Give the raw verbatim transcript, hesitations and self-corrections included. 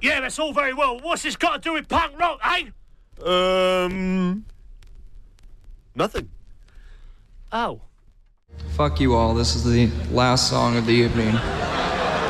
Yeah, that's all very well. What's this got to do with punk rock, eh? Um... Nothing. Oh. Fuck you all. This is the last song of the evening.